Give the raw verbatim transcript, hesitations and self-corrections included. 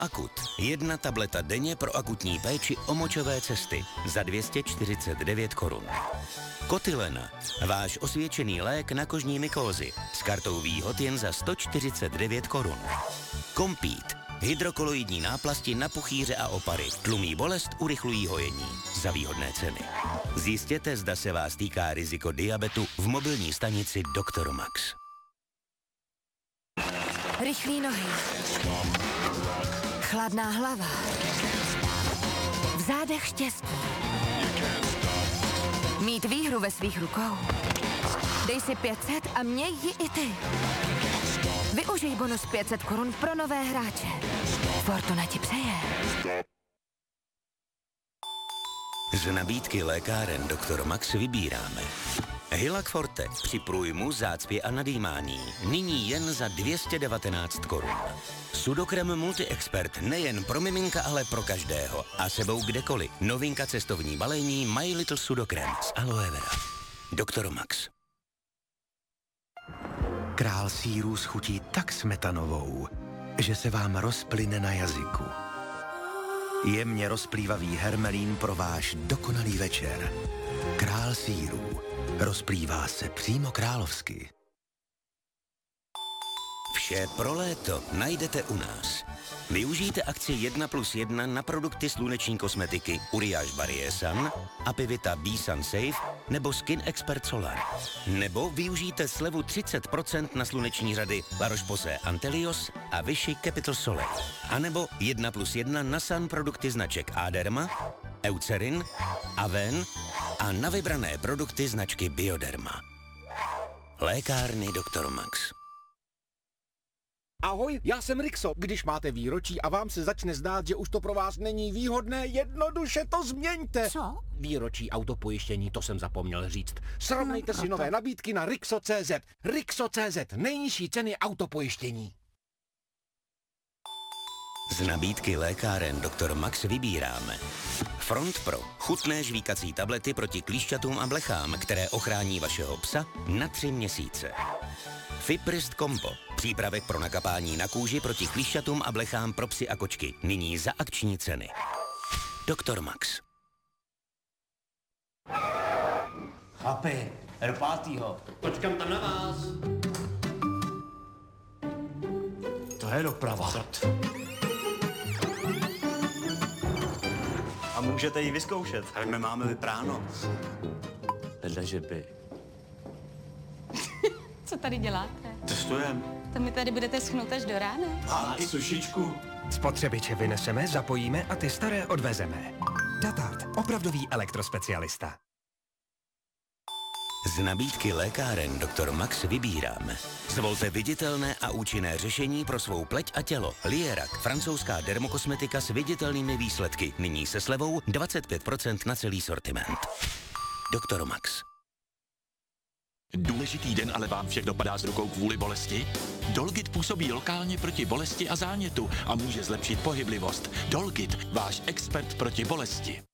Akut. Jedna tableta denně pro akutní péči o močové cesty za dvě stě čtyřicet devět korun. Kotylena. Váš osvědčený lék na kožní mykózy. S kartou výhod jen za sto čtyřicet devět korun. Kompít. Hydrokoloidní náplasti na puchýře a opary. Tlumí bolest, urychlují hojení. Za výhodné ceny. Zjistěte, zda se vás týká riziko diabetu v mobilní stanici doktor Max. Rychlý nohy. Chladná hlava. V zádech štěstí. Mít výhru ve svých rukou. Dej si pět set a měj ji i ty. Využij bonus pět set korun pro nové hráče. Fortuna ti přeje. Z nabídky lékáren doktor Max vybíráme Hylac Forte při průjmu, zácpě a nadýmání. Nyní jen za dvě stě devatenáct korun. Sudokrem Multi-Expert nejen pro miminka, ale pro každého. A sebou kdekoliv. Novinka cestovní balení My Little Sudokrem z aloe vera. doktor Max. Král sýrů schutí tak smetanovou, že se vám rozplyne na jazyku. Jemně rozplývavý hermelín pro váš dokonalý večer. Král sýrů. Rozplývá se přímo královsky. Vše pro léto najdete u nás. Využijte akci jedna plus jedna na produkty sluneční kosmetiky Uriage Barrier Sun, Apivita B-Sun Safe nebo Skin Expert Solar. Nebo využijte slevu třicet procent na sluneční řady La Roche-Posay Antelios a Vichy Capital Soleil. A nebo jedna plus jedna na sun produkty značek Aderma, Eucerin, Aven a na vybrané produkty značky Bioderma. Lékárny doktor Max. Ahoj, já jsem Rixo. Když máte výročí a vám se začne zdát, že už to pro vás není výhodné, jednoduše to změňte. Co? Výročí autopojištění, to jsem zapomněl říct. Srovnejte si nové nabídky na Rixo tečka cé zet. Rixo tečka cé zet, nejnižší ceny autopojištění. Z nabídky lékáren doktor Max vybíráme Front Pro, chutné žvíkací tablety proti klíšťatům a blechám, které ochrání vašeho psa na tři měsíce. Fiprist Combo, přípravek pro nakapání na kůži proti klíšťatům a blechám pro psy a kočky, nyní za akční ceny. doktor Max. Chlapi, rpátýho. Počkám tam na vás. To je doprava. A můžete ji vyzkoušet, ale my máme vypráno. Vedle že by. Co tady děláte? Testujem. To mi tady budete schnout až do rána? A i sušičku. Spotřebiče vyneseme, zapojíme a ty staré odvezeme. Datart, opravdový elektrospecialista. Z nabídky lékáren doktor Max vybíráme. Zvolte viditelné a účinné řešení pro svou pleť a tělo. Lierac, francouzská dermokosmetika s viditelnými výsledky. Nyní se slevou dvacet pět procent na celý sortiment. doktor Max. Důležitý den, ale vám všech dopadá z rukou kvůli bolesti? Dolgit působí lokálně proti bolesti a zánětu a může zlepšit pohyblivost. Dolgit, váš expert proti bolesti.